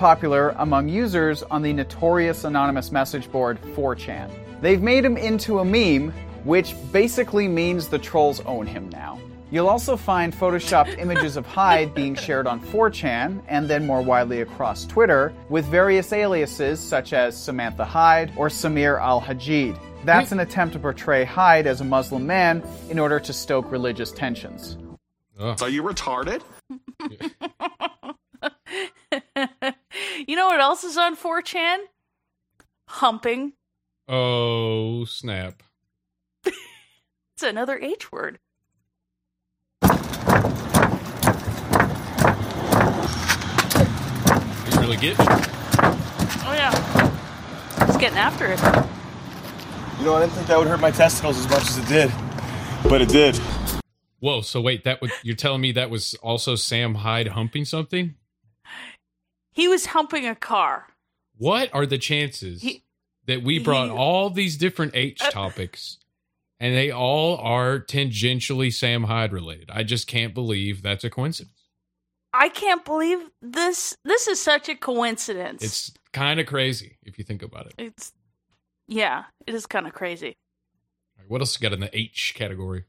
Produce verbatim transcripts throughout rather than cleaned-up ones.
popular among users on the notorious anonymous message board four chan. They've made him into a meme, which basically means the trolls own him now. You'll also find photoshopped images of Hyde being shared on four chan, and then more widely across Twitter, with various aliases such as Samantha Hyde or Samir al-Hajid. That's an attempt to portray Hyde as a Muslim man in order to stoke religious tensions. Oh. Are you retarded? You know what else is on four chan? Humping. Oh, snap. It's another H word. You really get you. Oh, yeah. It's getting after it. You know, I didn't think that would hurt my testicles as much as it did. But it did. Whoa, so wait, that would, you're telling me that was also Sam Hyde humping something? He was humping a car. What are the chances he, that we brought he, all these different H uh, topics and they all are tangentially Sam Hyde related? I just can't believe that's a coincidence. I can't believe this. This is such a coincidence. It's kind of crazy if you think about it. It's, yeah, it is kind of crazy. All right, what else you got in the H category?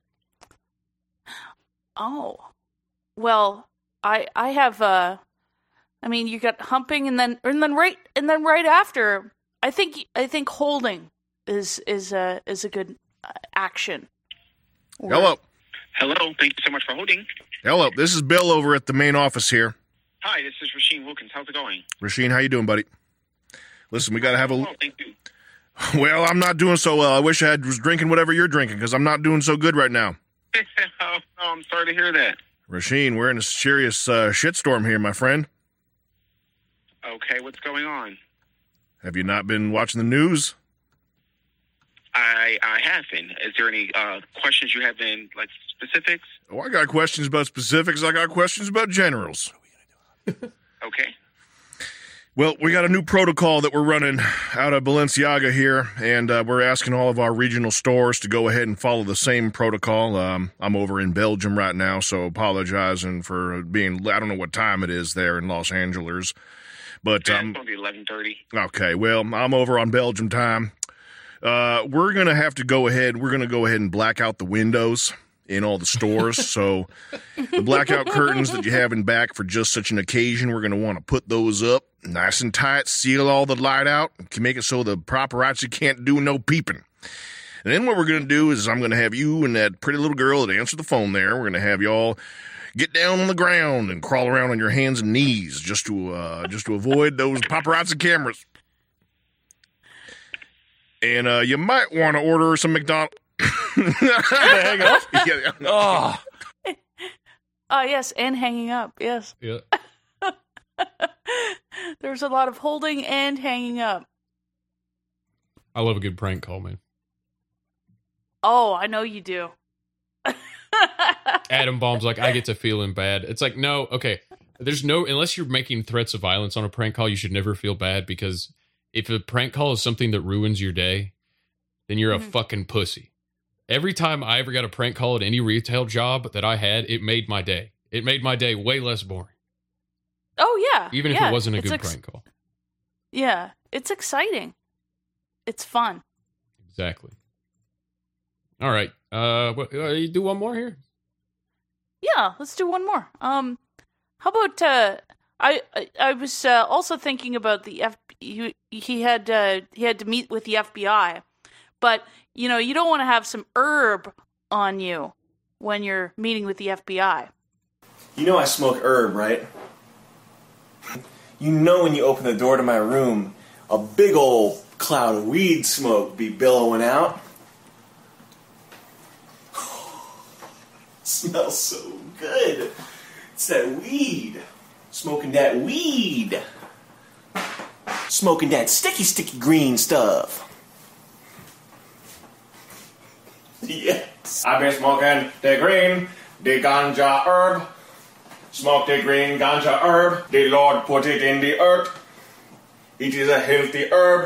Oh, well, I I have uh, I mean, you got humping, and then and then right and then right after, I think I think holding is is a is a good uh, action. Or, Hello. Hello. Thank you so much for holding. Hello. This is Bill over at the main office here. Hi, this is Rasheen Wilkins. How's it going? Rasheen, how you doing, buddy? Listen, we got to have a... Well, thank you. Well, I'm not doing so well. I wish I had, was drinking whatever you're drinking, because I'm not doing so good right now. Oh, no, I'm sorry to hear that. Rasheen, we're in a serious uh, shitstorm here, my friend. Okay, what's going on? Have you not been watching the news? I I haven't. Is there any uh, questions you have in, like, specifics? Oh, I got questions about specifics. I got questions about generals. Okay. Well, we got a new protocol that we're running out of Balenciaga here, and uh, we're asking all of our regional stores to go ahead and follow the same protocol. Um, I'm over in Belgium right now, so apologizing for being, I don't know what time it is there in Los Angeles. But yeah, um, it's going to be eleven thirty. Okay, well, I'm over on Belgium time. Uh, we're going to have to go ahead, we're going to go ahead and black out the windows in all the stores. So the blackout curtains that you have in back for just such an occasion, we're going to want to put those up nice and tight, seal all the light out, can make it so the paparazzi can't do no peeping. And then what we're going to do is I'm going to have you and that pretty little girl that answered the phone there, we're going to have y'all get down on the ground and crawl around on your hands and knees just to uh, just to avoid those paparazzi cameras. And uh, you might want to order some McDonald's. Hang up. Yeah, oh. Uh, yes, and hanging up. Yes. Yeah. There's a lot of holding and hanging up. I love a good prank call, man. Oh, I know you do. Adam Bomb's like, I get to feeling bad. It's like, no, okay. There's no, unless you're making threats of violence on a prank call, you should never feel bad, because if a prank call is something that ruins your day, then you're mm-hmm. a fucking pussy. Every time I ever got a prank call at any retail job that I had, it made my day. It made my day way less boring. Oh, yeah. Even if yeah. it wasn't a it's good ex- prank call. Yeah. It's exciting. It's fun. Exactly. All right. Uh, what, uh, you do one more here? Yeah, let's do one more. Um, how about, uh, I, I, I was uh, also thinking about the F. He, he had uh, he had to meet with the F B I, but you know you don't want to have some herb on you when you're meeting with the F B I. You know I smoke herb, right? You know when you open the door to my room, a big old cloud of weed smoke be billowing out. Smells so good. It's that weed. Smoking that weed. Smoking that sticky, sticky green stuff. Yes. I've been smoking the green, the ganja herb. Smoke the green ganja herb. The Lord put it in the earth. It is a healthy herb.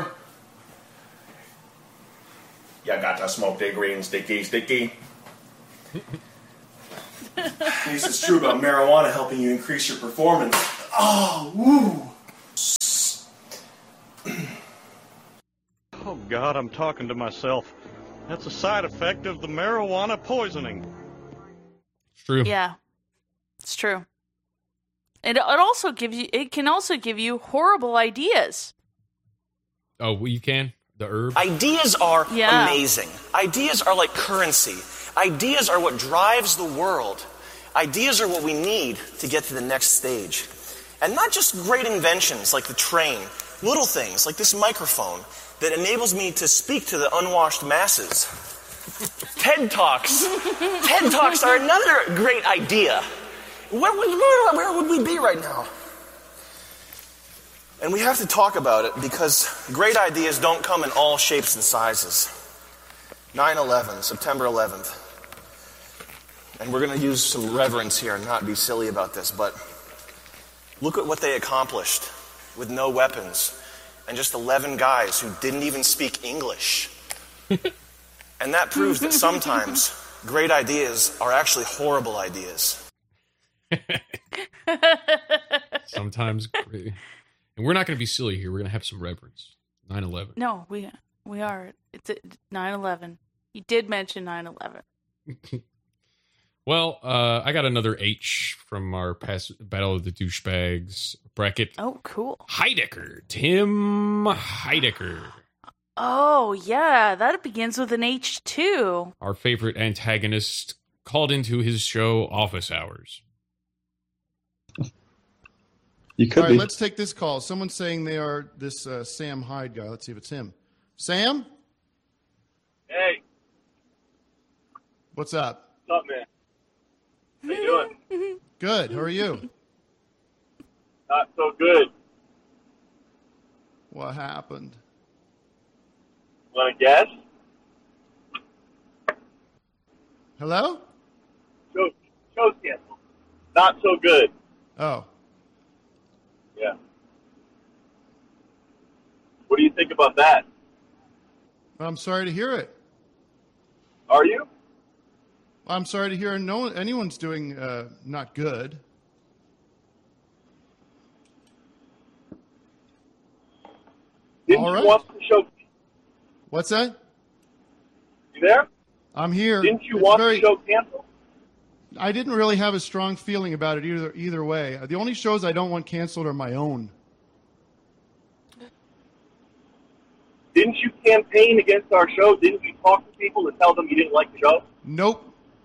You gotta smoke the green, sticky, sticky. This is true about marijuana helping you increase your performance. Oh, woo. God, I'm talking to myself. That's a side effect of the marijuana poisoning. It's true. Yeah, it's true. And it also gives you, it can also give you horrible ideas. Oh, well, you can? The herb? Ideas are Yeah. amazing. Ideas are like currency. Ideas are what drives the world. Ideas are what we need to get to the next stage. And not just great inventions like the train, little things like this microphone that enables me to speak to the unwashed masses. TED Talks. TED Talks are another great idea. Where would, where, where would we be right now? And we have to talk about it because great ideas don't come in all shapes and sizes. nine eleven, September eleventh. And we're going to use some reverence here and not be silly about this, but look at what they accomplished with no weapons and just eleven guys who didn't even speak English. And that proves that sometimes great ideas are actually horrible ideas. Sometimes great. And we're not going to be silly here. We're going to have some reverence. nine eleven. No, we we are. It's nine eleven. You did mention nine eleven. Well, uh, I got another H from our past Battle of the Douchebags bracket. Oh, cool. Heidecker. Tim Heidecker. Oh, yeah. That begins with an H, too. Our favorite antagonist called into his show Office Hours. You could All right, be. let's take this call. Someone's saying they are this uh, Sam Hyde guy. Let's see if it's him. Sam? Hey, What's up? what's up, man? How you doing? Good. How are you? Not so good. What happened? Want to guess? Hello? Show, show's canceled. Not so good. Oh. Yeah. What do you think about that? I'm sorry to hear it. Are you? I'm sorry to hear no one, anyone's doing uh, not good. Didn't All you right. want the show? What's that? You there? I'm here. Didn't you It's want very- the show canceled? I didn't really have a strong feeling about it either. Either way, the only shows I don't want canceled are my own. Didn't you campaign against our show? Didn't you talk to people to tell them you didn't like the show? Nope.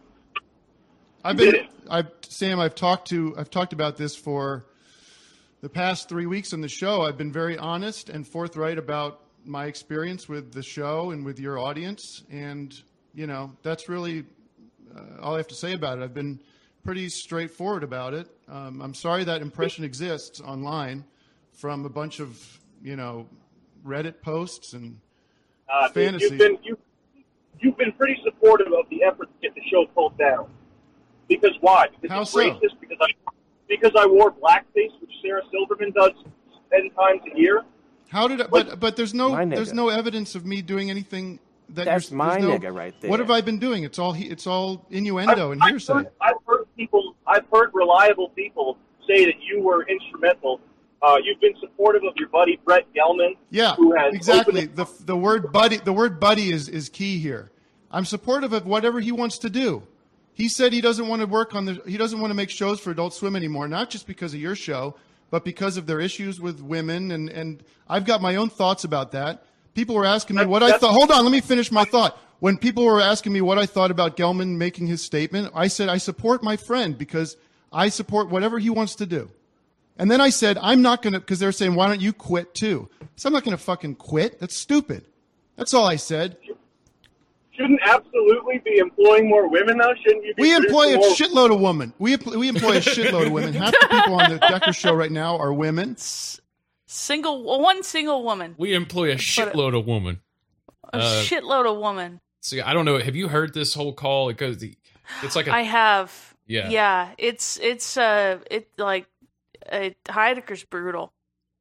I've You been, did it. I've Sam. I've talked to. I've talked about this for the past three weeks on the show. I've been very honest and forthright about my experience with the show and with your audience, and you know that's really uh, all I have to say about it. I've been pretty straightforward about it. Um, I'm sorry that impression exists online from a bunch of you know Reddit posts and Uh, fantasy. You've been you, you've been pretty supportive of the effort to get the show pulled down. Because why? Because How it's so? racist. Because I because I wore blackface, which Sarah Silverman does ten times a year. How did I, but but there's no My there's nigga. no evidence of me doing anything that That's you're, my there's no, nigga right there. What have I been doing? It's all he- it's all innuendo and I've hearsay. heard, I've heard people. I've heard reliable people say that you were instrumental. Uh, you've been supportive of your buddy Brett Gelman. Yeah, who has exactly. opened- The the word buddy the word buddy is is key here. I'm supportive of whatever he wants to do. He said he doesn't want to work on the he doesn't want to make shows for Adult Swim anymore, not just because of your show, but because of their issues with women and and I've got my own thoughts about that. People were asking me what I thought. Hold on, let me finish my thought. When people were asking me what I thought about Gelman making his statement, I said I support my friend because I support whatever he wants to do. And then I said, I'm not going to, because they're saying, why don't you quit too? So I'm not going to fucking quit. That's stupid. That's all I said. Shouldn't absolutely be employing more women though? Shouldn't you be? We employ a producing more- shitload of women. We, empl- we employ a shitload of women. Half the people on the Decker show right now are women. Single, one single woman. We employ a shitload of women. A Uh, shitload of woman. See, I don't know. Have you heard this whole call? It goes. It's like a. I have. Yeah. Yeah. It's it's uh it like uh, Heidecker's brutal,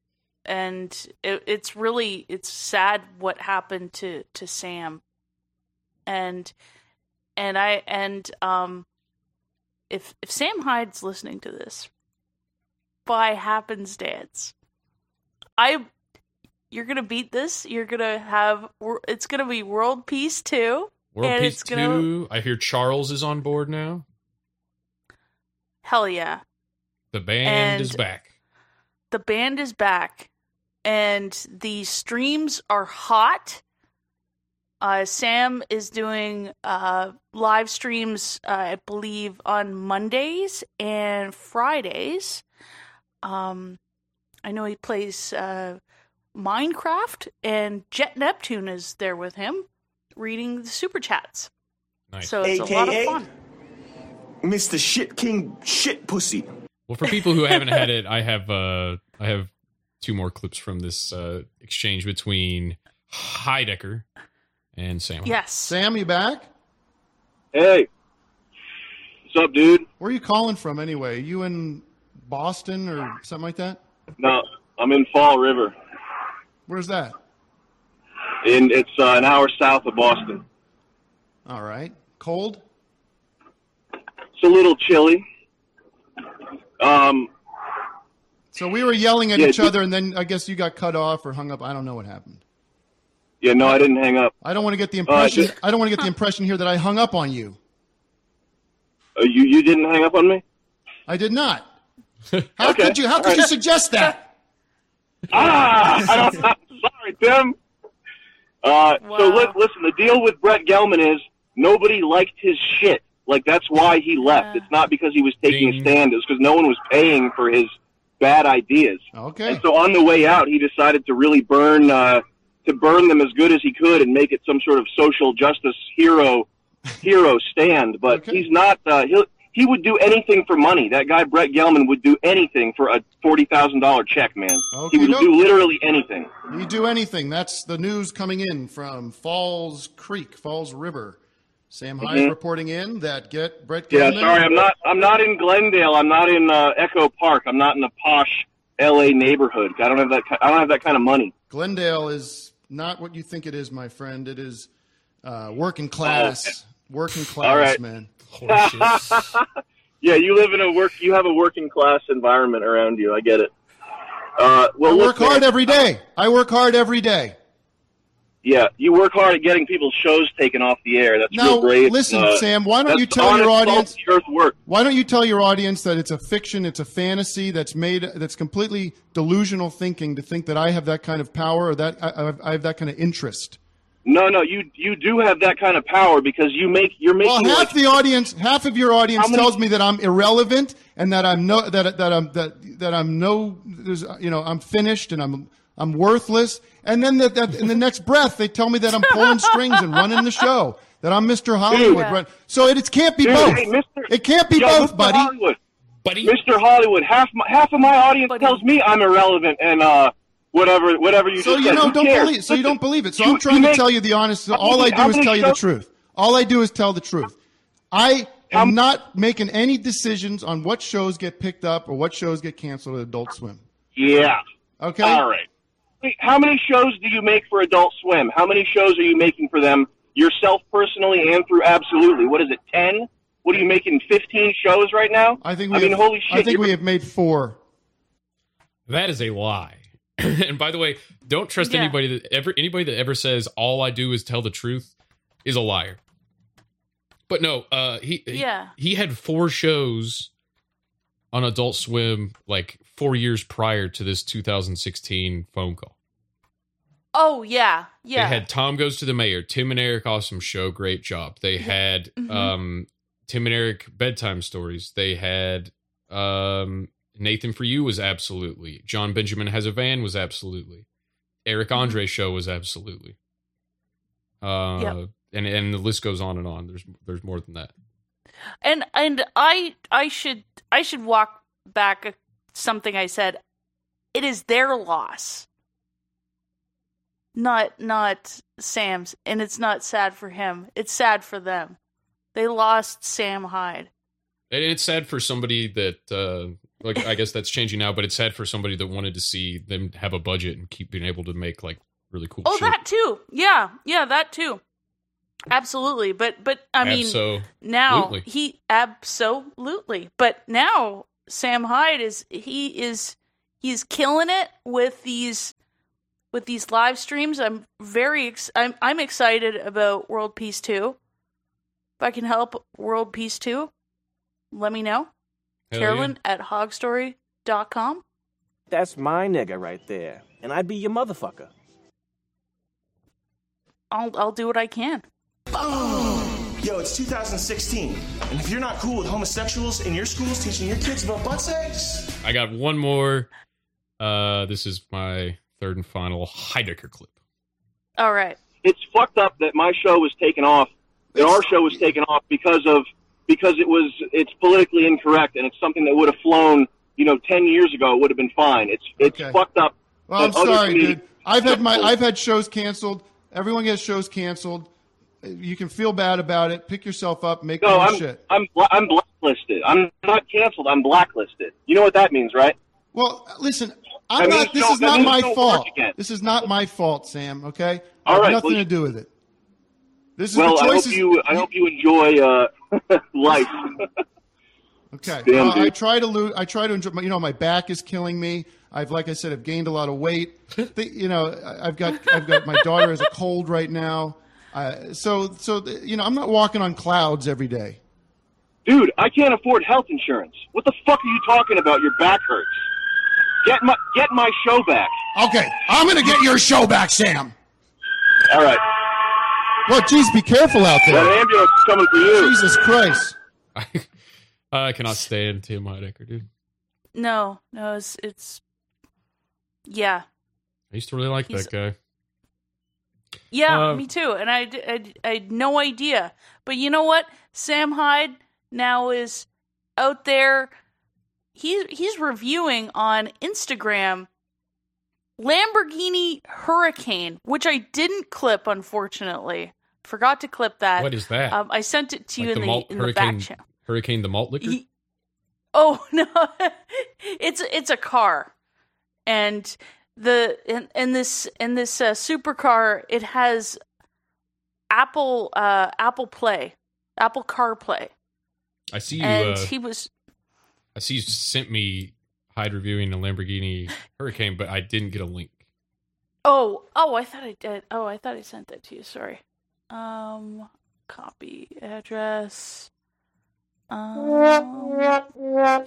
and it, it's really it's sad what happened to to Sam, and and I and um if if Sam Hyde's listening to this by happenstance, I you're gonna beat this. You're gonna have. It's gonna be world peace too. World and Peace it's gonna, two. I hear Charles is on board now. Hell yeah. The band And is back. The band is back. And the streams are hot. Uh, Sam is doing uh, live streams, uh, I believe, on Mondays and Fridays. Um, I know he plays uh, Minecraft, and Jet Neptune is there with him, reading the super chats. Nice. So it's A K A a lot of fun. Mister Shit King Shit Pussy. Well, for people who haven't had it, I have uh, I have two more clips from this uh, exchange between Heidecker and Sam. Yes. Sam, you back? Hey. What's up, dude? Where are you calling from anyway? You in Boston or something like that? No, I'm in Fall River. Where's that? And it's uh, an hour south of Boston. All right. Cold? It's a little chilly. Um, So we were yelling at Yeah, each dude. other, and then I guess you got cut off or hung up. I don't know what happened. yeah, no, I didn't hang up. I don't want to get the impression. just- I don't want to get the impression here that I hung up on you. Uh, you you didn't hang up on me? I did not. How Okay. could you? How All could you right. suggest that? Ah, I don't, I'm sorry, Tim. Uh, So Wow. li- listen, the deal with Brett Gelman is nobody liked his shit. Like, that's why he left. Yeah. It's not because he was taking Ding. a stand. It's because no one was paying for his bad ideas. Okay. And so on the way out, he decided to really burn, uh, to burn them as good as he could and make it some sort of social justice hero, hero stand. But Okay. he's not, uh, he'll, he would do anything for money. That guy, Brett Gelman, would do anything for a forty thousand dollars check, man. Okay, he would no. do literally anything. You do anything. That's the news coming in from Falls Creek, Falls River. Sam Hyde Mhm. reporting in that get Brett Yeah, Gelman. sorry, I'm not, I'm not in Glendale. I'm not in, uh, Echo Park. I'm not in the posh L A neighborhood. I don't have that, ki- I don't have that kind of money. Glendale is not what you think it is, my friend. It is uh, working class. Working class, All right. man. Horseshit. Yeah, you live in a work, you have a working class environment around you. I get it. Uh, well, I look, work hard man, every day. I work hard every day. Yeah, you work hard at getting people's shows taken off the air. That's Now, real great. listen, Uh, Sam, why don't that's you the tell your honest, audience- salty earth work. Why don't you tell your audience that it's a fiction, it's a fantasy that's made, that's completely delusional thinking to think that I have that kind of power or that I, I have that kind of interest. No, no, you you do have that kind of power because you make you're Well, making half like, the audience, half of your audience How many- tells me that I'm irrelevant and that I'm no, that that I'm that that I'm no, there's, you know, I'm finished and I'm I'm worthless. And then that, that in the next breath they tell me that I'm pulling strings and running the show, that I'm Mister Hollywood. Yeah. Run- So it, it can't be Dude, both. hey, Mister It can't be Yo, both, Mister buddy. Hollywood, Buddy. Mister Hollywood, half my, half of my audience Buddy. tells me I'm irrelevant and uh whatever whatever you So just you said. know, Who don't cares? believe. So you Listen, don't believe it. So you- I'm trying you to make- tell you the honest. How All many- I do how is many tell you the shows- truth. All I do is tell the truth. I How- am not making any decisions on what shows get picked up or what shows get canceled at Adult Swim. Yeah. Okay. All right. Wait, how many shows do you make for Adult Swim? How many shows are you making for them yourself personally and through Absolutely? What is it, ten? What are you making, fifteen shows right now? I think we. I mean, have, holy shit. I think you're- we have made four. That is a lie. And by the way, don't trust Yeah. anybody that ever anybody that ever says all I do is tell the truth is a liar. But no, uh, he he- Yeah. he had four shows on Adult Swim like four years prior to this two thousand sixteen phone call. Oh yeah, yeah. They had Tom Goes to the Mayor, Tim and Eric Awesome Show, great job. They had Mhm. um, Tim and Eric Bedtime Stories. They had um, Nathan For You was absolutely. John Benjamin Has a Van was absolutely. Eric Mm-hmm. Andre Show was absolutely. Uh, Yep. and and the list goes on and on. There's there's more than that. And and I I should I should walk back something I said. It is their loss. Not not Sam's, and it's not sad for him. It's sad for them. They lost Sam Hyde. And it's sad for somebody that, uh, like, I guess that's changing now, but it's sad for somebody that wanted to see them have a budget and keep being able to make, like, really cool Oh, shit. that too. Yeah, yeah, that too. Absolutely. But but I mean, Abso- now lutely. he absolutely. But now Sam Hyde is he is he's killing it with these with these live streams. I'm very ex- I'm I'm excited about World Peace two. If I can help World Peace two, let me know. Hell Carolyn at hogstory dot com. That's my nigga right there, and I'd be your motherfucker. I'll I'll do what I can. Oh, yo, it's two thousand sixteen, and if you're not cool with homosexuals in your schools teaching your kids about butt sex, I got one more. Uh, this is my third and final Heidecker clip. All right. It's fucked up that my show was taken off, that our show was taken off because of because it was it's politically incorrect, and it's something that would have flown, you know, ten years ago. It would have been fine. It's it's Okay. fucked up. Well, I'm that other sorry, comedians- dude. I've had my I've had shows canceled. Everyone gets shows canceled. You can feel bad about it. Pick yourself up. Make No, more I'm shit. I'm bla- I'm blacklisted. I'm not canceled. I'm blacklisted. You know what that means, right? Well, listen, That I'm means not. This don't- is that not means my don't fault. work again. This is not my fault, Sam. Okay. All I have right, nothing well, to do with it. This is Well, the I hope choices. you I hope you enjoy uh, life. Okay. Damn, Well, I dude. try to lose. I try to enjoy. You know, my back is killing me. I've, like I said, I've gained a lot of weight. The- you know, I- I've got, I've got my daughter has a cold right now. Uh, so, so you know, I'm not walking on clouds every day. Dude, I can't afford health insurance. What the fuck are you talking about? Your back hurts. Get my get my show back. Okay, I'm gonna get your show back, Sam. All right. Well, geez, be careful out there. That ambulance is coming for you. Jesus Christ. I cannot stand Tim Heidecker, dude. No, no, it's it's yeah. I used to really like He's- that guy. Yeah, Uh, me too. And I, I, I had no idea. But you know what? Sam Hyde now is out there. He's he's reviewing on Instagram Lamborghini Hurricane, which I didn't clip, unfortunately. Forgot to clip that. What is that? Um, I sent it to you Like in the, malt in the hurricane, back channel. Hurricane the malt liquor? Ye- Oh no, it's it's a car, and the and, and this and this uh, supercar, it has Apple uh, Apple Play, Apple CarPlay, I see you. and Uh, he was I see you sent me Hyde reviewing a Lamborghini Hurricane, but I didn't get a link. oh oh I thought I did oh I thought I sent that to you. Sorry, um, copy address. Um, there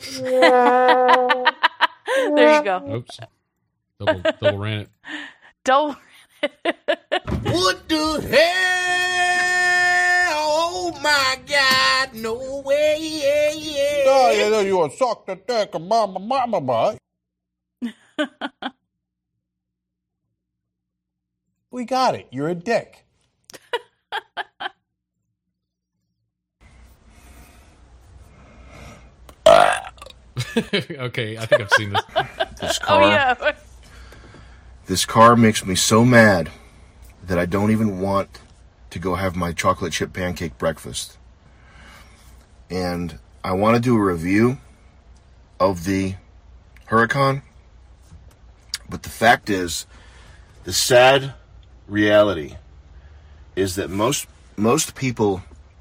you go. Oops. Double, double ran it. Double. What the hell? Oh my God! No way! Yeah, yeah. Oh, you know you want to suck the dick of mama, mama, boy. We got it. You're a dick. Okay, I think I've seen this. This car, Oh yeah. this car makes me so mad that I don't even want to go have my chocolate chip pancake breakfast. And I want to do a review of the Huracan, but the fact is, the sad reality is that most most people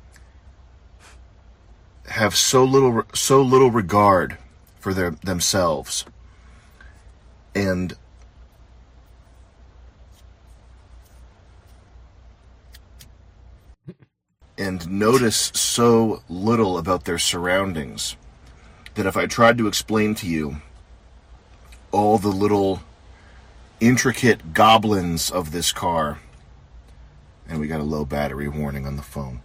have so little so little regard for their themselves, and and notice so little about their surroundings that if I tried to explain to you all the little intricate goblins of this car, and we got a low battery warning on the phone,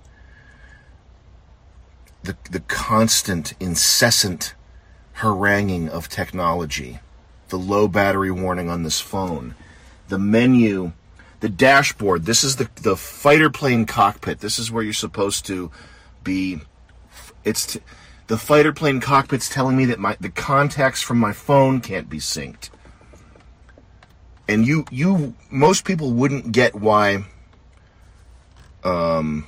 the the constant, incessant haranguing of technology, the low battery warning on this phone, the menu, the dashboard. This is the the fighter plane cockpit. This is where you're supposed to be. It's t- the fighter plane cockpit's telling me that my the contacts from my phone can't be synced. And you you most people wouldn't get why. Um.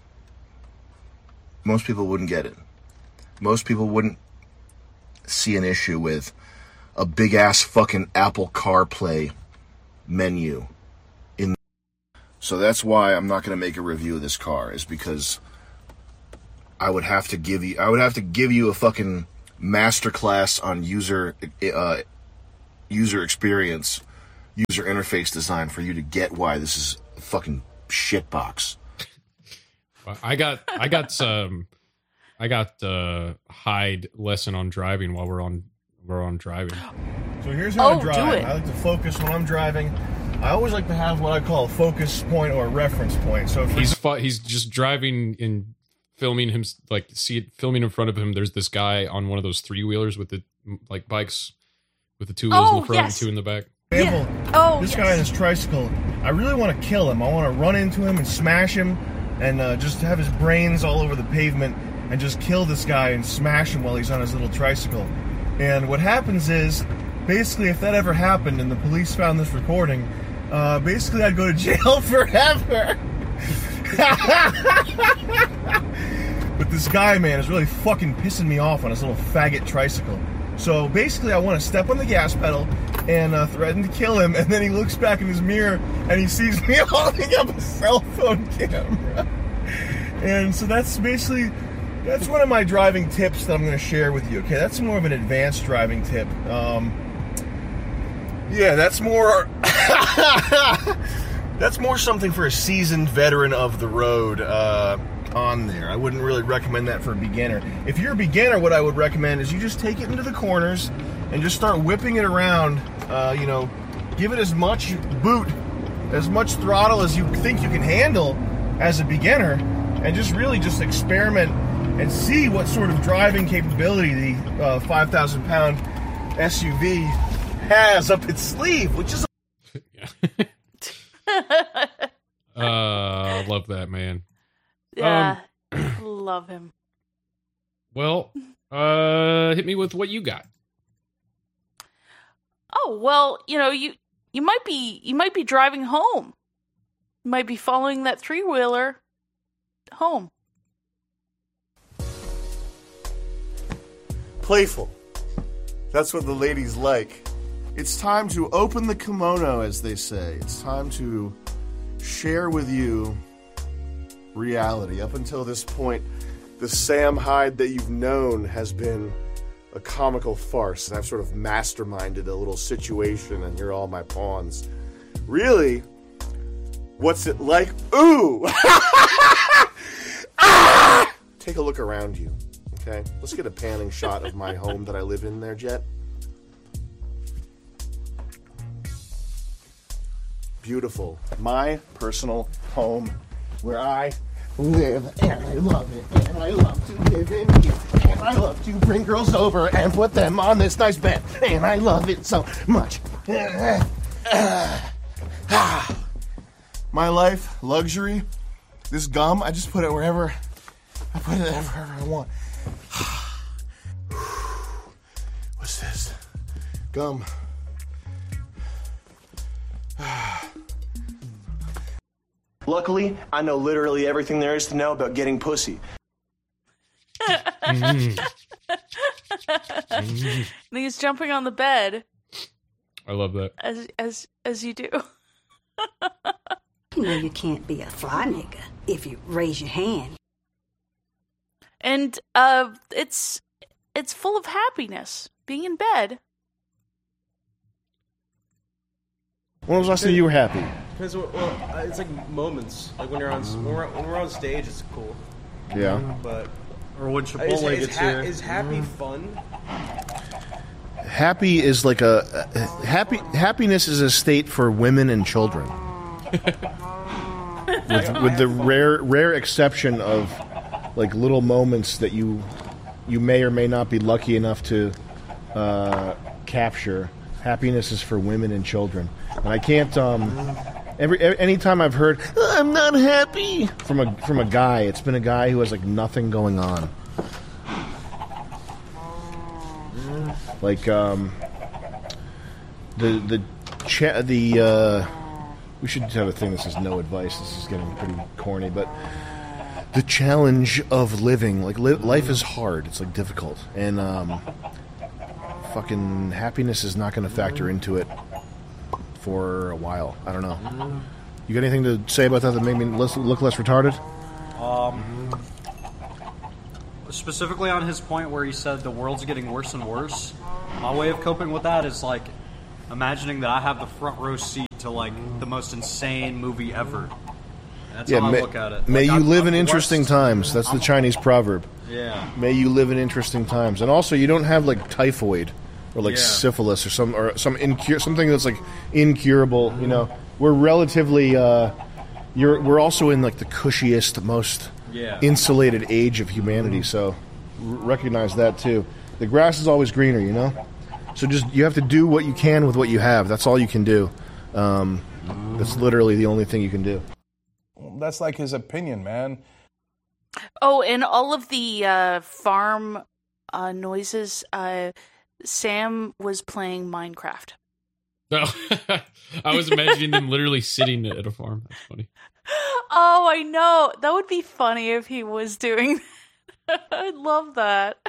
Most people wouldn't get it. Most people wouldn't see an issue with a big ass fucking Apple CarPlay menu. In so that's why I'm not going to make a review of this car, is because I would have to give you I would have to give you a fucking masterclass on user uh, user experience user interface design for you to get why this is a fucking shitbox. I got I got some I got uh Hyde lesson on driving while we're on we're on driving. So here's how Oh, I do drive. it. I like to focus when I'm driving. I always like to have what I call a focus point or a reference point. So if He's fu- he's just driving and filming him, like see it filming in front of him. There's this guy on one of those three wheelers with the like bikes with the two wheels in Oh, Oh, the front and yes. two in the back. example, Oh, this yes. guy on his tricycle, I really want to kill him. I want to run into him and smash him and uh, just have his brains all over the pavement and just kill this guy and smash him while he's on his little tricycle. And what happens is, basically, if that ever happened and the police found this recording, uh, basically I'd go to jail forever. But this guy, man, is really fucking pissing me off on his little faggot tricycle. So basically, I want to step on the gas pedal and uh, threaten to kill him, and then he looks back in his mirror and he sees me holding up a cell phone camera. And so that's basically, that's one of my driving tips that I'm going to share with you, okay? That's more of an advanced driving tip. Um, yeah, that's more, that's more something for a seasoned veteran of the road uh, on there. I wouldn't really recommend that for a beginner. If you're a beginner, what I would recommend is you just take it into the corners and just start whipping it around, uh, you know, give it as much boot, as much throttle as you think you can handle as a beginner, and just really just experiment and see what sort of driving capability the uh, five thousand pound S U V has up its sleeve, which is Uh, I love that, man. Yeah, love him. Well, uh, hit me with what you got. Oh well, you know you you might be you might be driving home. You might be following that three wheeler home. playful. That's what the ladies like. It's time to open the kimono, as they say. It's time to share with you reality. Up until this point, the Sam Hyde that you've known has been a comical farce, and I've sort of masterminded a little situation, and you're all my pawns. Really, what's it like? Ooh! Ah! Take a look around you, okay? Let's get a panning shot of my home that I live in there, Jet. Beautiful. My personal home where I live, and I love it, and I love to live in here, and I love to bring girls over and put them on this nice bed, and I love it so much. My life, luxury, this gum, I just put it wherever, I put it wherever I want. What's this? Gum. Luckily, I know literally everything there is to know about getting pussy. Mm. And he's jumping on the bed I love that. as as as you do. You know you can't be a fly nigga if you raise your hand. And uh it's it's full of happiness being in bed. When was the last time you were happy? Depends what, well, uh, it's like moments. Like when you're on when we're, when we're on stage, it's cool. Yeah. But or when is, Chipotle is, gets ha- here. is happy fun? Happy is like a, a happy. Happiness is a state for women and children. with, with the rare rare exception of like little moments that you you may or may not be lucky enough to uh, capture. Happiness is for women and children, and I can't. Um, every anytime I've heard "I'm not happy" from a from a guy, it's been a guy who has like nothing going on. Like um, the the cha- the uh, we should have a thing that says no advice. This is getting pretty corny, but the challenge of living, like li- life is hard. It's like difficult, and um, fucking happiness is not going to factor into it for a while. I don't know. You got anything to say about that that made me less, look less retarded? Um, specifically on his point where he said the world's getting worse and worse, my way of coping with that is like, imagining that I have the front row seat to like the most insane movie ever. That's yeah, how may, I look at it. May Like, you I'm- live I'm in blessed. interesting times. That's the I'm- Chinese proverb. Yeah. May you live in interesting times. And also, you don't have like typhoid or like Yeah. syphilis or some or some incur- something that's like incurable. You know, we're relatively. Uh, you're we're also in like the cushiest, most Yeah. insulated age of humanity. So r- recognize that too. The grass is always greener. You know. So just you have to do what you can with what you have. That's all you can do. Um, that's literally the only thing you can do. That's like his opinion, man. Oh, and all of the uh, farm uh, noises. Uh, Sam was playing Minecraft. No, I was imagining them literally sitting at a farm. That's funny. Oh, I know. That would be funny if he was doing that. I'd love that.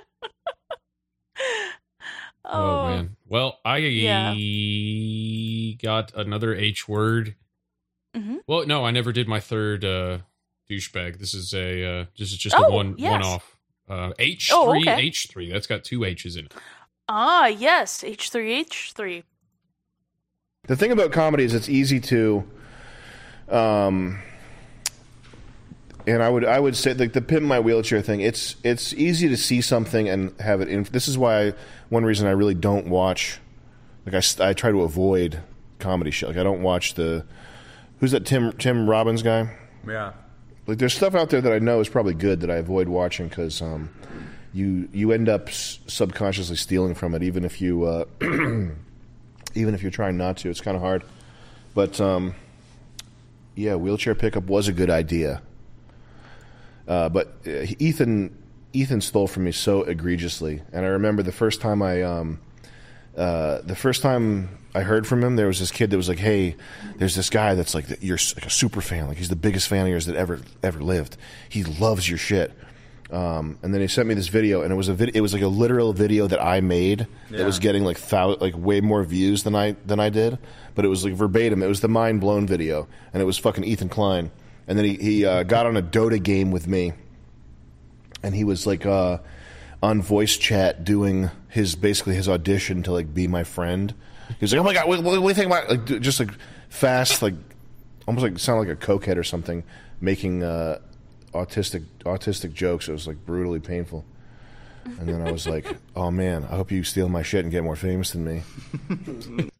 Oh, oh, man. Well, I Yeah. got another H word. Mhm. Well, no, I never did my third uh, douchebag. This is a uh, this is just Oh, a one yes. one off. Uh, H three Oh, okay. H three. That's got two H's in it. Ah, yes. H three H three. The thing about comedy is it's easy to, um, and I would I would say like the pimp my wheelchair thing. It's it's easy to see something and have it. In, this is why I, one reason I really don't watch, like I, st- I try to avoid comedy shit. Like I don't watch the, who's that Tim Tim Robbins guy? Yeah. Like there's stuff out there that I know is probably good that I avoid watching because um, you you end up s- subconsciously stealing from it, even if you uh, even if you're trying not to. It's kind of hard, but um, yeah, wheelchair pickup was a good idea. Uh, but uh, Ethan Ethan stole from me so egregiously, and I remember the first time I um, uh, the first time I heard from him, there was this kid that was like, "Hey, there's this guy that's like the, you're like a super fan, like he's the biggest fan of yours that ever ever lived. He loves your shit." Um, and then he sent me this video, and it was a vid- it was like a literal video that I made Yeah. that was getting like thou- like way more views than I than I did, but it was like verbatim. It was the mind blown video, and it was fucking Ethan Klein. And then he he uh, got on a Dota game with me, and he was like uh, on voice chat doing his basically his audition to like be my friend. He was like, "Oh my god, what, what do you think about like d- just like fast, like almost like sound like a cokehead or something, making uh, autistic autistic jokes." It was like brutally painful. And then I was like, "Oh man, I hope you steal my shit and get more famous than me."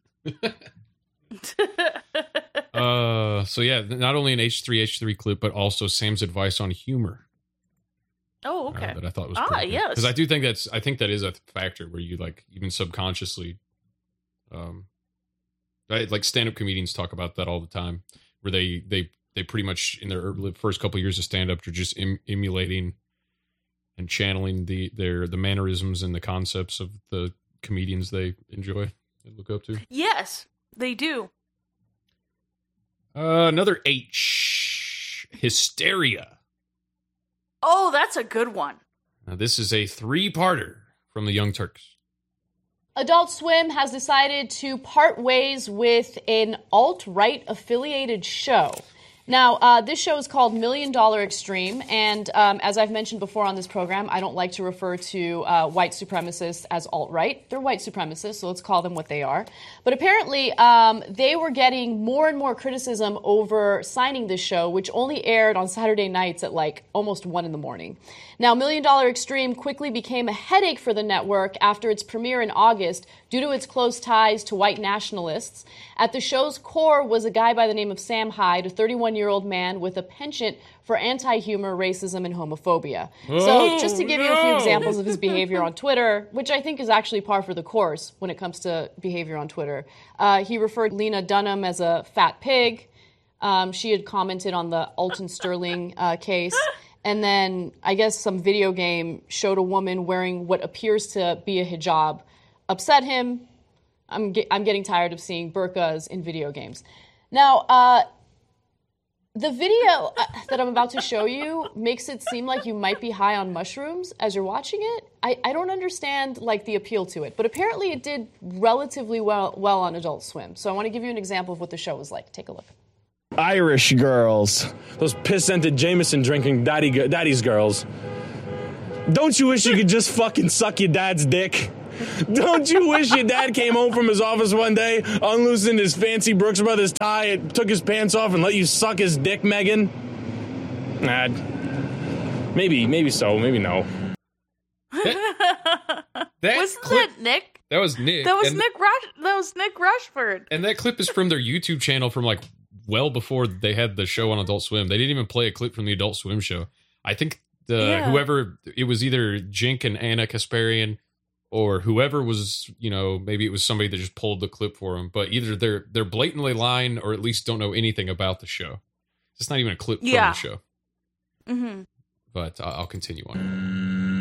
Uh, so yeah, not only an H three H three clip, but also Sam's advice on humor. Oh, okay. Uh, that I thought was ah, pretty yes. because I do think that's I think that is a factor where you like even subconsciously, um, right, like stand up comedians talk about that all the time, where they they they pretty much in their early- first couple years of stand up, you're just em- emulating and channeling the their the mannerisms and the concepts of the comedians they enjoy and look up to. Yes, they do. Uh, another H, hysteria. Oh, that's a good one. Now, this is a three-parter from the Young Turks. Adult Swim has decided to part ways with an alt-right affiliated show. Now, uh, this show is called Million Dollar Extreme, and um, as I've mentioned before on this program, I don't like to refer to uh, white supremacists as alt-right. They're white supremacists, so let's call them what they are. But apparently, um, they were getting more and more criticism over signing this show, which only aired on Saturday nights at like almost one in the morning. Now, Million Dollar Extreme quickly became a headache for the network after its premiere in August due to its close ties to white nationalists. At the show's core was a guy by the name of Sam Hyde, a thirty-one-year-old man with a penchant for anti-humor, racism, and homophobia. Oh, so just to give you a few no. examples of his behavior on Twitter, which I think is actually par for the course when it comes to behavior on Twitter, uh, he referred Lena Dunham as a fat pig. Um, she had commented on the Alton Sterling uh, case. And then I guess some video game showed a woman wearing what appears to be a hijab. Upset him. I'm ge- I'm getting tired of seeing burqas in video games. Now, uh, the video uh, that I'm about to show you makes it seem like you might be high on mushrooms as you're watching it. I, I don't understand like the appeal to it, but apparently it did relatively well well on Adult Swim. So I want to give you an example of what the show was like. Take a look. Irish girls. Those piss-scented Jameson drinking daddy, daddy's girls. Don't you wish you could just fucking suck your dad's dick? Don't you wish your dad came home from his office one day, unloosened his fancy Brooks Brothers tie, and took his pants off and let you suck his dick, Megan? Nah, maybe, maybe so, maybe no. That Wasn't clip, that Nick? That was Nick. That was and, Nick Rush. That was Nick Rushford. And that clip is from their YouTube channel from like well before they had the show on Adult Swim. They didn't even play a clip from the Adult Swim show. I think the Yeah. whoever it was either Jink and Anna Kasparian or whoever was, you know, maybe it was somebody that just pulled the clip for them. But either they're they're blatantly lying or at least don't know anything about the show. It's not even a clip Yeah. from the show. Mm-hmm. But uh, I'll continue on.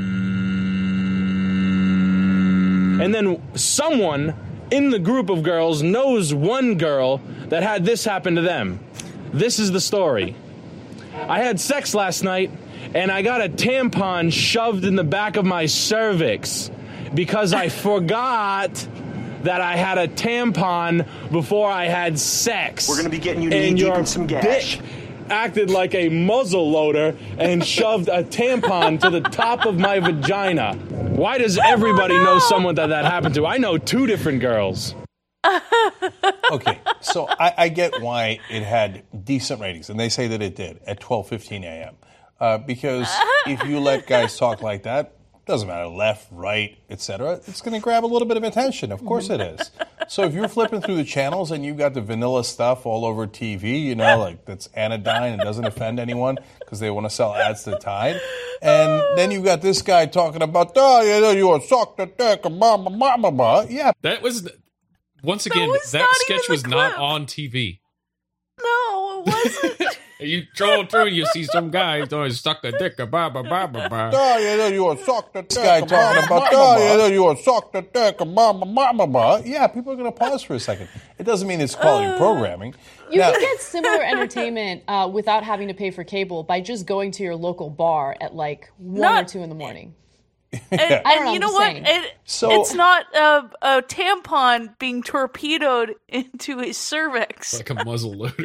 And then someone in the group of girls knows one girl that had this happen to them. This is the story. I had sex last night, and I got a tampon shoved in the back of my cervix because I forgot that I had a tampon before I had sex. We're gonna be getting you And knee deep your in some gash. dick acted like a muzzle loader and shoved a tampon to the top of my vagina. Why does everybody Oh, no. know someone that that happened to? I know two different girls. Okay, so I, I get why it had decent ratings, and they say that it did at twelve fifteen a.m. Uh, because if you let guys talk like that, doesn't matter, left, right, et cetera, it's going to grab a little bit of attention. Of course it is. So if you're flipping through the channels and you've got the vanilla stuff all over T V, you know, like that's anodyne and doesn't offend anyone because they want to sell ads to Tide, and then you've got this guy talking about, oh, you know, you want to suck the dick, blah, blah, blah, blah, blah. Yeah. That was once again was that not sketch even was the not clip. on T V. No, it wasn't. You troll through, you see some guy doing suck the dick, blah, blah, blah, blah, blah. Oh, you know, you want to suck the dick. This guy talking about, oh, you know, you want to suck the dick, blah, blah, blah, blah, blah. Yeah, people are going to pause for a second. It doesn't mean it's quality programming. You Now- can get similar entertainment uh, without having to pay for cable by just going to your local bar at like one Not- or two in the morning. And, I don't and know, you I'm know just what? saying. It, So- it's not a, a tampon being torpedoed into his cervix. Like a muzzle loader.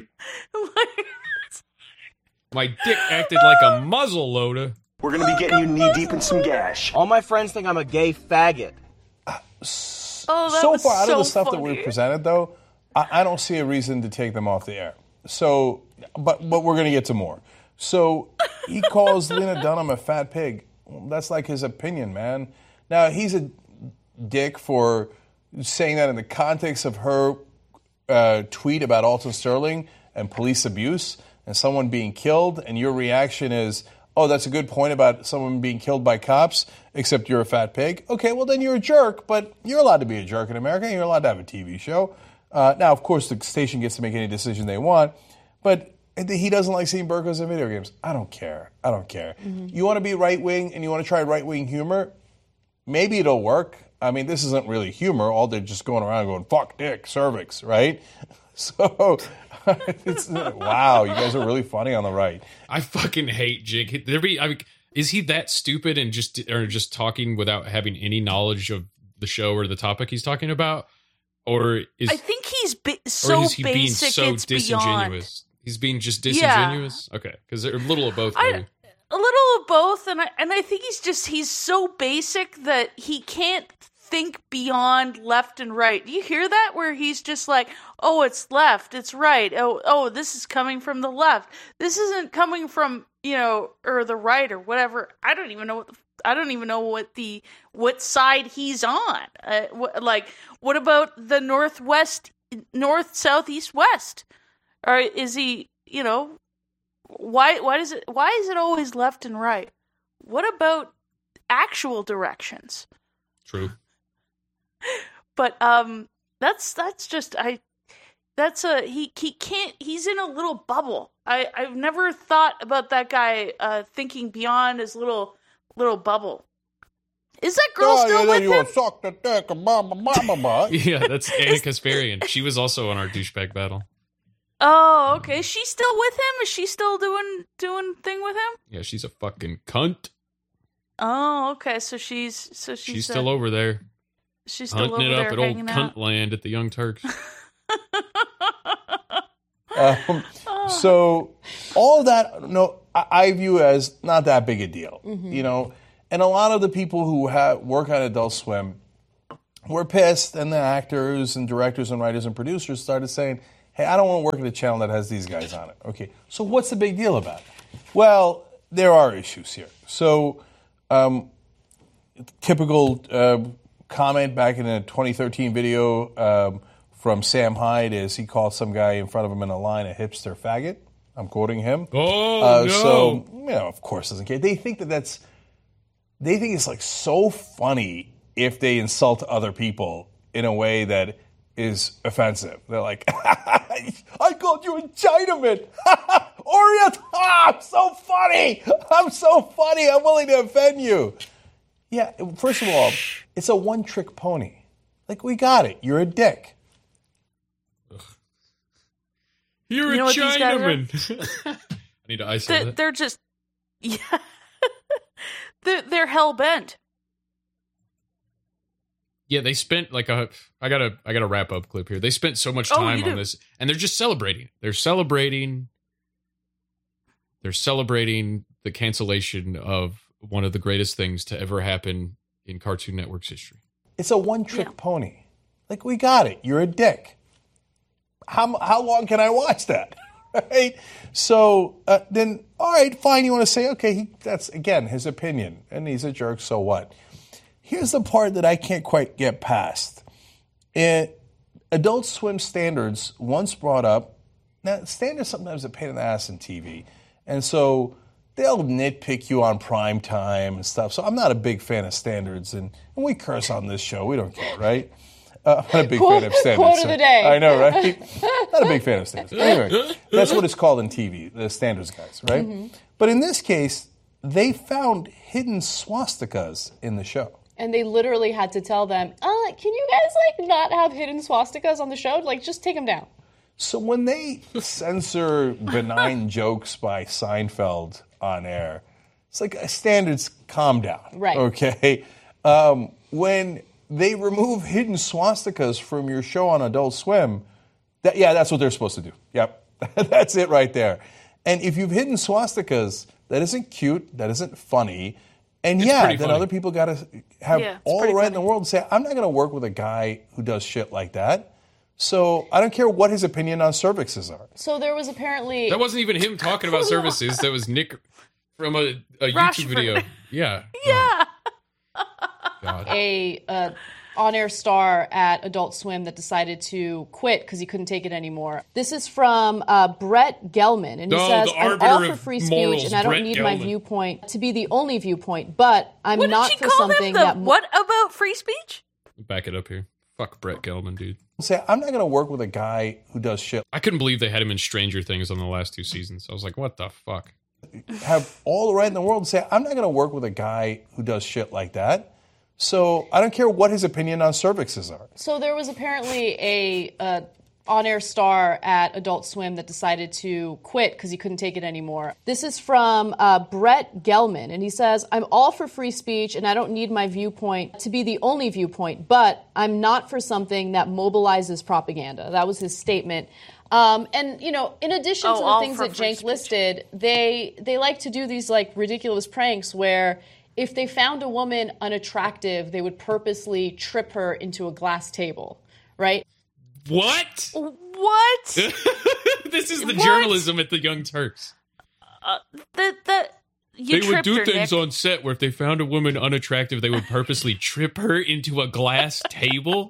My dick acted like a muzzle loader. We're gonna be getting you knee deep in some gash. All my friends think I'm a gay faggot. Oh, that so was far out so of the stuff that funny. we presented, though, I, I don't see a reason to take them off the air. So, but but we're going to get to more. So he calls Lena Dunham a fat pig. Well, that's like his opinion, man. Now he's a dick for saying that in the context of her uh, tweet about Alton Sterling and police abuse and someone being killed, and your reaction is, oh, that's a good point about someone being killed by cops, except you're a fat pig. Okay, well, then you're a jerk, but you're allowed to be a jerk in America. You're allowed to have a T V show. Uh, now, of course, the station gets to make any decision they want, but he doesn't like seeing burkas in video games. I don't care. I don't care. Mm-hmm. You want to be right-wing and you want to try right-wing humor? Maybe it'll work. I mean, this isn't really humor. All they're just going around going, fuck, dick, cervix, right? So... it's, wow, you guys are really funny on the right. I fucking hate Jink. There be, I mean, is he that stupid and just or just talking without having any knowledge of the show or the topic he's talking about, or is I think he's bi- or so is he being basic so it's disingenuous? beyond. He's being just Yeah. disingenuous. Okay, because they're a little of both. I- Maybe. A little of both, and I, and I think he's just he's so basic that he can't think beyond left and right. Do you hear that? Where he's just like, oh, it's left, it's right. Oh, oh, this is coming from the left. This isn't coming from, you know, or the right or whatever. I don't even know what the, I don't even know what the what side he's on. Uh, wh- like, what about the northwest, north, south, east, west? Or is he, you know, why why does it why is it always left and right? What about actual directions? True. But um that's that's just I that's a he he can't he's in a little bubble. I I've never thought about that guy uh thinking beyond his little little bubble. Is that girl Oh, still you know, with you him? want to suck the dick, blah, blah, blah, blah, blah. Yeah, that's Anna Kasparian. She was also on our douchebag battle. Oh, okay. Is she still with him? Is she still doing doing thing with him? Yeah, she's a fucking cunt. Oh, okay. So she's so she's, She's uh, still over there. She's still hunting over it there up at old hanging cunt out. land at the Young Turks. Um, so all of that, no, I, I view as not that big a deal, Mm-hmm. you know. And a lot of the people who have, work on Adult Swim were pissed, and the actors and directors and writers and producers started saying, hey, I don't want to work at a channel that has these guys on it. Okay, so what's the big deal about it? Well, there are issues here. So, um, typical uh, comment back in a twenty thirteen video um, from Sam Hyde is he called some guy in front of him in a line a hipster faggot. I'm quoting him. Oh, uh, no. So, you know, of course doesn't care. They think that that's, they think it's like so funny if they insult other people in a way that is offensive. They're like, I called you a Chinaman. Orient, ah, I'm so funny. I'm so funny. I'm willing to offend you. Yeah, first of all, it's a one-trick pony. Like, we got it. You're a dick. You're You know a what these guys are? Chinaman. I need to isolate They're, that. they're just, yeah, they're, they're hell bent. Yeah, they spent like a. I gotta. I gotta wrap up clip here. They spent so much Oh, time you on do. this, and they're just celebrating. They're celebrating. They're celebrating the cancellation of one of the greatest things to ever happen in Cartoon Network's history. It's a one-trick pony. Like, we got it. You're a dick. How how long can I watch that? Right? So uh, then, all right, fine. You want to say, okay, he, that's, again, his opinion, and he's a jerk, so what? Here's the part that I can't quite get past. It, Adult Swim standards once brought up, now standards sometimes are a pain in the ass in T V, and so they'll nitpick you on prime time and stuff. So I'm not a big fan of standards, and, and we curse on this show. We don't care, right? Uh, I'm not a big Quote- fan of standards. quote of so- the day. I know, right? Not a big fan of standards. Anyway, that's what it's called in T V, the standards guys, right? Mhm. But in this case, they found hidden swastikas in the show. And they literally had to tell them, uh, can you guys, like, not have hidden swastikas on the show? Like, just take them down. So when they censor benign jokes by Seinfeld on air, it's like uh, standards, calm down. Right. Okay. Um, when they remove hidden swastikas from your show on Adult Swim, that, yeah, that's what they're supposed to do. Yep. That's it right there. And if you've hidden swastikas, that isn't cute, that isn't funny. And It's yeah, pretty then funny. other people got to have Yeah, it's all the pretty right in the world to say, I'm not going to work with a guy who does shit like that. So I don't care what his opinion on cervixes are. So there was apparently... That wasn't even him talking about services. That was Nick from a, a YouTube Rashford. video. Yeah. Yeah. God. a uh, on-air star at Adult Swim that decided to quit because he couldn't take it anymore. This is from uh, Brett Gelman, and he Oh, says, the "I'm arbiter all for of free speech, morals, and I don't Brett need my Gelman. viewpoint to be the only viewpoint, but I'm What did not she for call him? something The that what about free speech? Back it up here. Fuck Brett Gelman, dude. Say, I'm not going to work with a guy who does shit. I couldn't believe they had him in Stranger Things on the last two seasons. I was like, what the fuck? Have all the right in the world to say, I'm not going to work with a guy who does shit like that. So I don't care what his opinion on cervixes are. So there was apparently a uh, on-air star at Adult Swim that decided to quit because he couldn't take it anymore. This is from uh, Brett Gelman, and he says, "I'm all for free speech, and I don't need my viewpoint to be the only viewpoint, but I'm not for something that mobilizes propaganda." That was his statement. Um, and, you know, in addition Oh, to all the things for that free Jank speech. listed, they they like to do these, like, ridiculous pranks where if they found a woman unattractive, they would purposely trip her into a glass table, right? What? What? This is the What? journalism at the Young Turks. Uh, that that you they would tripped do her, things Nick. on set where if they found a woman unattractive, they would purposely trip her into a glass table.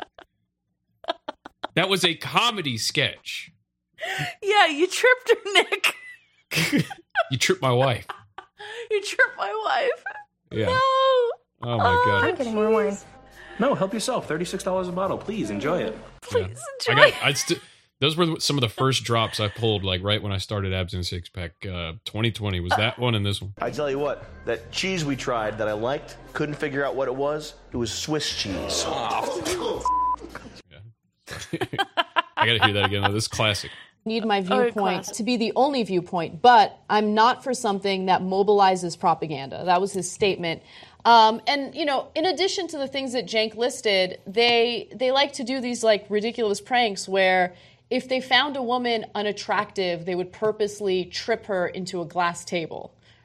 That was a comedy sketch. Yeah, you tripped her, Nick. You tripped my wife. You tripped my wife. Yeah. No. Oh my god. I'm getting more wine. No, help yourself. thirty-six dollars a bottle. Please enjoy it. Please I enjoy. got. I st- Those were some of the first drops I pulled, like right when I started Abs and Six Pack. Uh, twenty twenty was that one and this one. I tell you what, that cheese we tried that I liked, couldn't figure out what it was. It was Swiss cheese. I got to hear that again. Though. This is classic. Need my Oh, viewpoint classic. to be the only viewpoint, but I'm not for something that mobilizes propaganda. That was his statement. Um, and, you know, in addition to the things that Jank listed, they they like to do these, like, ridiculous pranks where if they found a woman unattractive, they would purposely trip her into a glass table,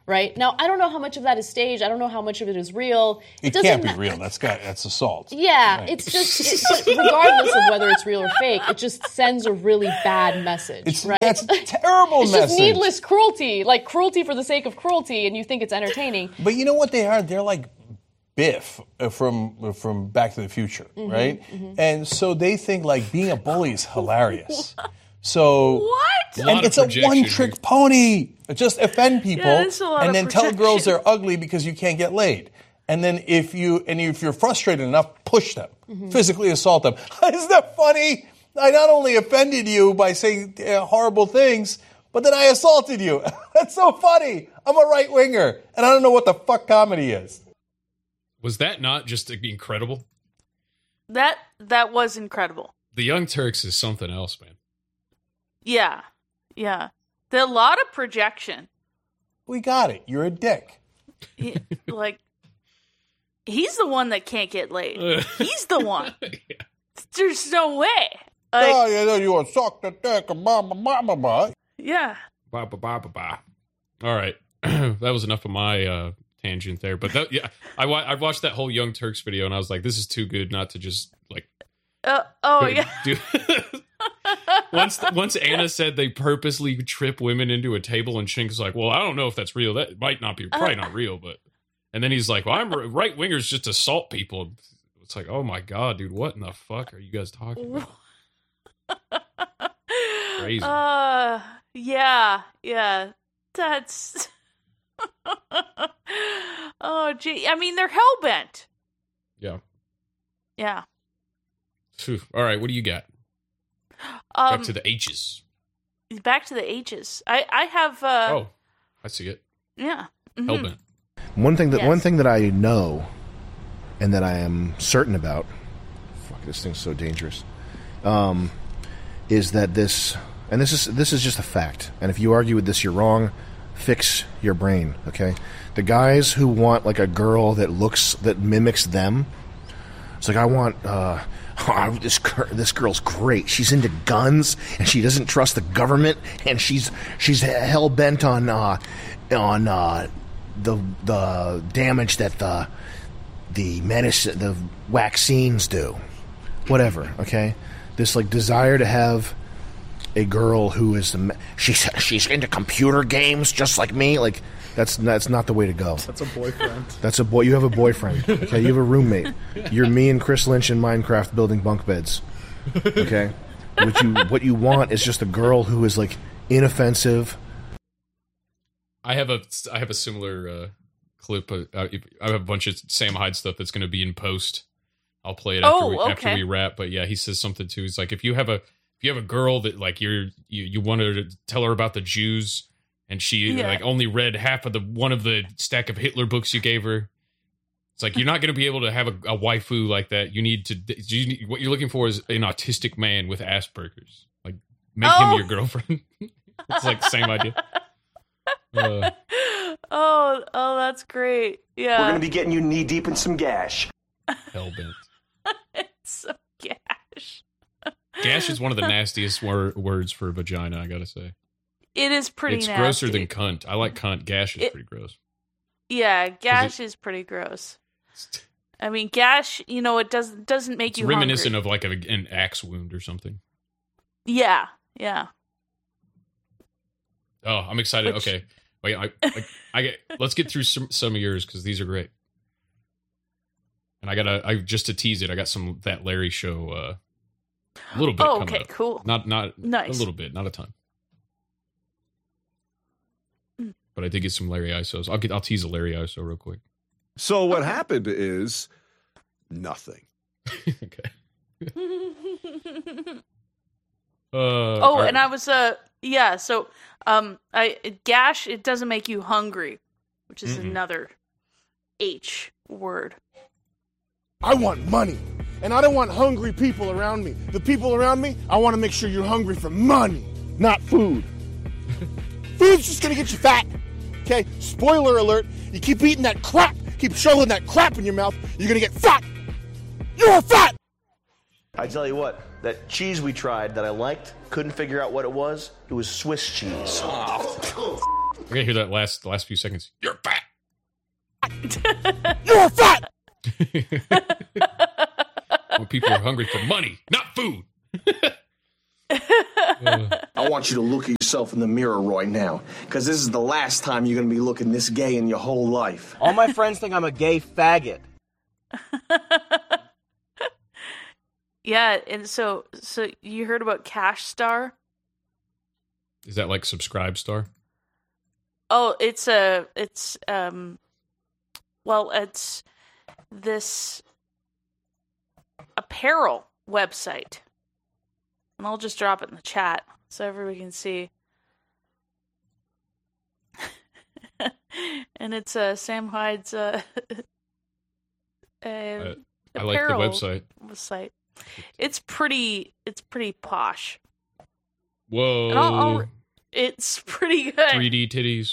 right? Now, I don't know how much of that is staged. I don't know how much of it is real. It, doesn't can't be ma- real. That's got that's assault. Yeah, Right. it's just, it, but regardless of whether it's real or fake, it just sends a really bad message, It's right? that's a terrible It's message. just needless cruelty, like cruelty for the sake of cruelty, and you think it's entertaining. But you know what they are? They're like Biff uh, from from Back to the Future, Mhm, right? mhm. And so they think like being a bully is hilarious. So what? A lot And of it's a projection. one-trick pony. Just offend people, Yeah, there's a lot and of then tell projection. girls they're ugly because you can't get laid. And then if you and if you're frustrated enough, push them, Mhm. physically assault them. Isn't that funny? I not only offended you by saying uh, horrible things, but then I assaulted you. That's so funny. I'm a right winger, and I don't know what the fuck comedy is. Was that not just incredible? That that was incredible. The Young Turks is something else, man. Yeah, yeah. There's a lot of projection. We got it. You're a dick. He- like, he's the one that can't get laid. He's the one. There's no way. Like, oh, yeah, you want to suck the dick, blah, blah, blah, blah, blah. yeah. Ba ba ba ba ba. All right, that was enough of my uh, tangent there. But that, yeah, I wa- I watched that whole Young Turks video, and I was like, this is too good not to just like. Uh, oh do- yeah. do- once once Anna said they purposely trip women into a table, and Shink's like, well, I don't know if that's real. That might not be probably not real, but. And then he's like, well, I'm right wingers just assault people. It's like, oh my god, dude, what in the fuck are you guys talking about? Crazy. Uh, yeah, yeah. That's. Oh, gee. I mean, they're hell bent. Yeah. Yeah. Phew. All right, what do you got? Um, Back to the H's. Back to the H's. I I have. Uh, Oh, I see it. Yeah. Mhm. Hellbent. One thing that Yes. one thing that I know, and that I am certain about, fuck, this thing's so dangerous, um, is that this, and this is this is just a fact. And if you argue with this, you're wrong. Fix your brain, okay? The guys who want like a girl that looks that mimics them, it's like I want. Uh, oh, this gir- this girl's great. She's into guns and she doesn't trust the government, and she's she's hell bent on uh, on. Uh, the the damage that the the medicine the vaccines do, whatever. Okay, this like desire to have a girl who is the me- she's she's into computer games just like me. Like that's that's not the way to go. That's a boyfriend. That's a boy. You have a boyfriend. Okay, you have a roommate. You're me and Chris Lynch in Minecraft building bunk beds. Okay, what you what you want is just a girl who is like inoffensive. I have a I have a similar uh, clip. Uh, I have a bunch of Sam Hyde stuff that's going to be in post. I'll play it after, Oh, we, after okay. we wrap. But yeah, he says something too. He's like, if you have a if you have a girl that like you're you you want to tell her about the Jews, and she Yeah. like only read half of the one of the stack of Hitler books you gave her. It's like you're not going to be able to have a, a waifu like that. You need to. You need, what you're looking for is an autistic man with Asperger's. Like make Oh. him your girlfriend. It's like the same idea. Uh, Oh, oh, that's great. Yeah. We're gonna be getting you knee deep in some gash. Hellbent. It's so gash. Gash is one of the nastiest wor- words for vagina, I gotta say. It is pretty It's nasty. grosser than cunt. I like cunt. Gash is It- pretty gross. Yeah, gash is pretty gross. I mean, gash, you know, it doesn't doesn't make It's you reminiscent hungry. of like a, an axe wound or something. Yeah, yeah. Oh, I'm excited. Which- Okay. Wait, I, I, I get, let's get through some, some of yours because these are great. And I gotta, I just to tease it, I got some That Larry Show, uh, a little bit. Oh, coming okay, up. cool. Not, not Nice. a little bit, not a ton. Mm. But I did get some Larry I S Os. I'll get, I'll tease a Larry I S O real quick. So what happened is nothing. Uh, oh, all right. and I was uh yeah, so um I gash it doesn't make you hungry, which is Mm-mm. another H word. I want money, and I don't want hungry people around me. The people around me, I want to make sure you're hungry for money, not food. Food's just gonna get you fat. Okay, spoiler alert, you keep eating that crap, keep shoveling that crap in your mouth, you're gonna get fat. You're fat! I tell you what, that cheese we tried that I liked, couldn't figure out what it was. It was Swiss cheese. We're gonna hear that last the last few seconds. You're fat. You're fat. When people are hungry for money, not food. I want you to look at yourself in the mirror right now, because this is the last time you're going to be looking this gay in your whole life. All my friends think I'm a gay faggot. Yeah, and so so you heard about Cash Star? Is that like Subscribe Star? Oh, it's a it's um well, it's this apparel website. And I'll just drop it in the chat so everybody can see. And it's uh, Sam Hyde's uh, uh, I, I like the website. Website. It's pretty. It's pretty posh. Whoa! And I'll, I'll, it's pretty good. three D titties.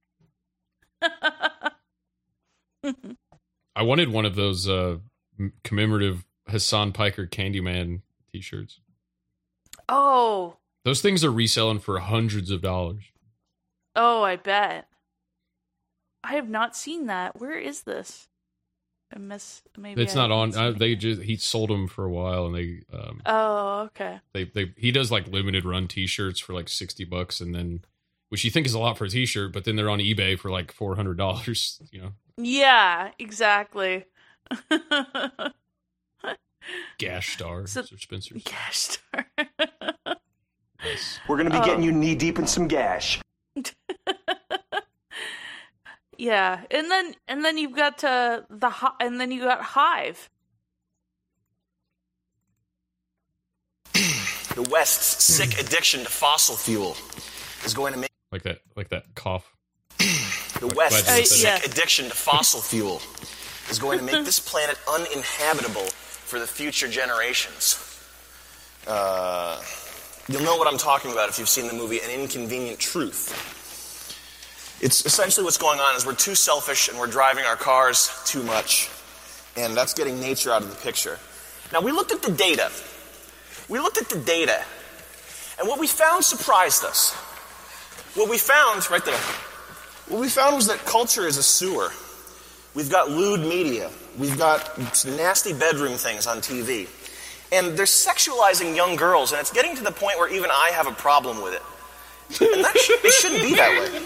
I wanted one of those uh, commemorative Hassan Piker Candyman t-shirts. Oh. Those things are reselling for hundreds of dollars. Oh, I bet. I have not seen that. Where is this? I miss maybe It's I not on. haven't Uh, seen they it. just he sold them for a while, and they um Oh, okay. they they he does like limited run t-shirts for like sixty bucks, and then which you think is a lot for a t-shirt, but then they're on eBay for like four hundred dollars. You know, Yeah, exactly. Gash Star So- or Spencer's. Gash Star. Nice. We're going to be Oh. getting you knee-deep in some gash. Yeah, and then and then you've got uh, the Hi- and then you got Hive. The West's sick addiction to fossil fuel is going to make Like that, like that cough. the West's Glad you sick said that. addiction to fossil fuel is going to make this planet uninhabitable for the future generations. Uh, you'll know what I'm talking about if you've seen the movie An Inconvenient Truth. It's essentially what's going on is we're too selfish and we're driving our cars too much. And that's getting nature out of the picture. Now, we looked at the data. We looked at the data. And what we found surprised us. What we found, right there, what we found was that culture is a sewer. We've got lewd media. We've got nasty bedroom things on T V. And they're sexualizing young girls, and it's getting to the point where even I have a problem with it. And that sh- it shouldn't be that way.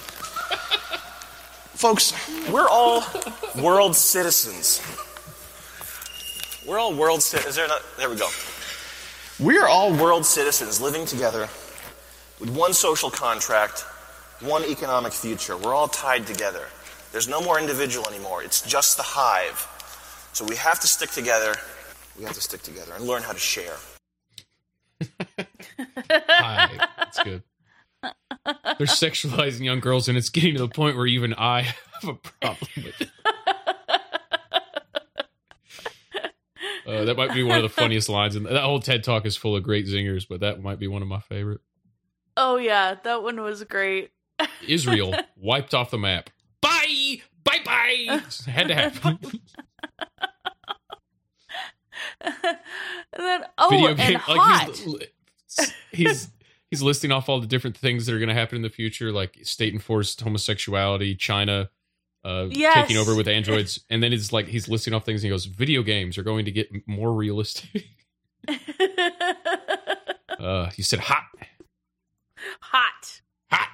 Folks, we're all world citizens. We're all world citizens. Is there not? There we go. We are all world citizens living together with one social contract, one economic future. We're all tied together. There's no more individual anymore. It's just the hive. So we have to stick together. We have to stick together and learn how to share. Hi, that's good. They're sexualizing young girls, and it's getting to the point where even I have a problem with it. Uh, that might be one of the funniest lines, and that whole TED Talk is full of great zingers, but that might be one of my favorite. Oh yeah, that one was great. Israel wiped off the map. Bye, bye, bye. Had to happen. And then oh, Video and game, hot. like he's, he's he's listing off all the different things that are going to happen in the future, like state enforced homosexuality, China uh, Yes. taking over with androids, and then it's like he's listing off things, and he goes, "Video games are going to get more realistic." uh, he said, "Hot, Hot. hot."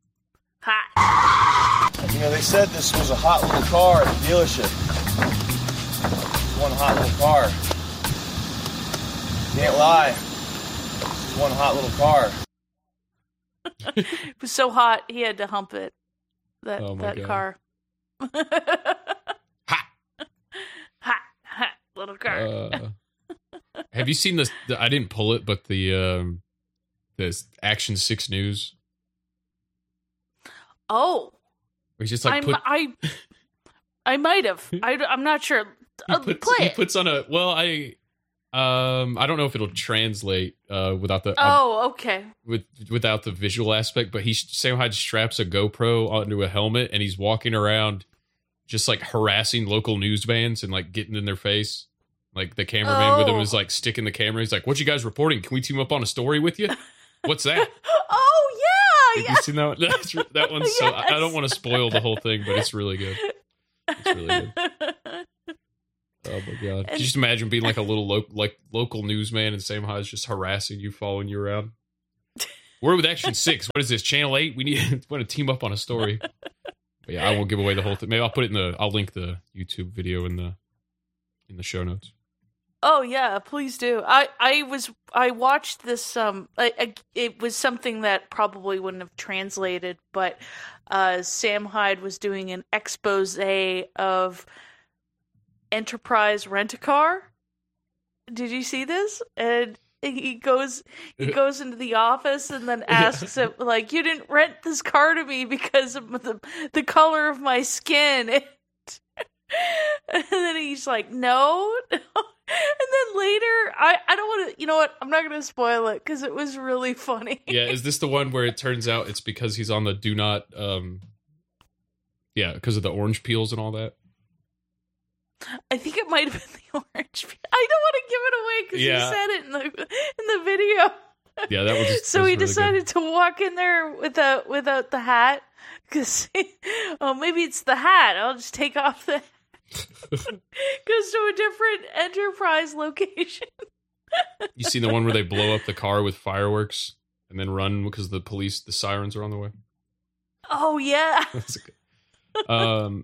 Hot. You know, they said this was a hot little car at the dealership. One hot little car. Can't lie. One hot little car. It was so hot he had to hump it. That Oh, my that God. car. hot. Hot. Hot little car. Uh, have you seen this? The, I didn't pull it, but the um, this Action Six News. Oh. He's just like I'm, put, I I might have. I, am not sure. he, Uh, puts, play he it. puts on a well. I um I don't know if it'll translate uh without the um, Oh, okay. with without the visual aspect, but he Sam Hyde straps a GoPro onto a helmet and he's walking around just like harassing local news vans and like getting in their face. Like the cameraman with him Oh. is like sticking the camera. He's like, "What you guys reporting? Can we team up on a story with you? What's that?" Oh yeah, He You seen that one? That's, that one's so. I, I don't want to spoil the whole thing, but it's really good. It's really good. Oh my god! Can you just imagine being like a little lo- like local newsman and Sam Hyde's just harassing you, following you around? We're with Action Six. What is this? Channel Eight? We need want to team up on a story. But yeah, I won't give away the whole thing. Maybe I'll put it in the. I'll link the YouTube video in the in the show notes. Oh yeah, please do. I, I was I watched this. Um, I, I, it was something that probably wouldn't have translated, but uh, Sam Hyde was doing an expose of Enterprise Rent-A-Car. Did you see this? And he goes he goes into the office and then asks him, like, you didn't rent this car to me because of the the color of my skin. And, and then he's like, no. And then later, I, I don't want to, you know what? I'm not going to spoil it because it was really funny. Yeah, is this the one where it turns out it's because he's on the do not, um, yeah, because of the orange peels and all that? I think it might have been the orange peel. I don't want to give it away because Yeah. he said it in the in the video. Yeah, that was just, So that was he really decided to walk in there without without the hat because oh maybe it's the hat. I'll just take off the hat. Goes to a different Enterprise location. You seen the one where they blow up the car with fireworks and then run because the police, the sirens are on the way? Oh yeah. um.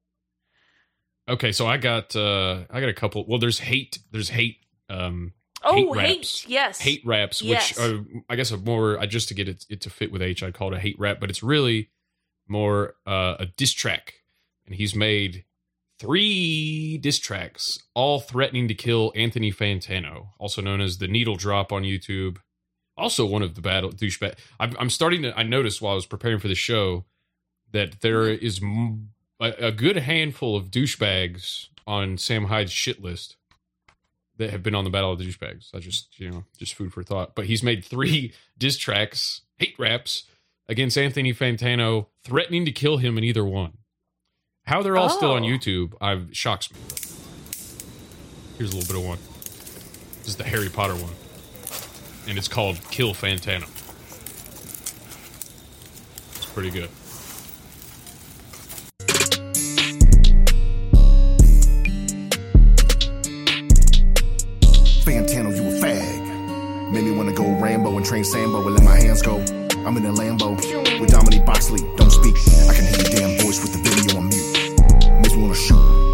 Okay, so I got uh I got a couple. Well, there's hate. There's hate. Um. Oh, hate, hate, raps. yes. Hate raps, Yes. which are, I guess, are more. I just to get it, it to fit with H, I'd call it a hate rap, but it's really more uh, a diss track, and he's made three diss tracks, all threatening to kill Anthony Fantano, also known as the Needle Drop on YouTube. Also, one of the battle douchebag. I'm, I'm starting to. I noticed while I was preparing for the show that there is m- a, a good handful of douchebags on Sam Hyde's shit list that have been on the Battle of the Douchebags. I just, you know, just food for thought. But he's made three diss tracks, hate raps, against Anthony Fantano, threatening to kill him in either one. How they're all Oh. still on YouTube, I shocks me. Here's a little bit of one. This is the Harry Potter one. And it's called Kill Fantano. It's pretty good. Fantano, you a fag. Made me wanna go Rambo and train Sambo and let my hands go. I'm in a Lambo with Dominique Boxley. Don't speak. I can hear your damn voice with the video on mute. Makes me wanna shoot.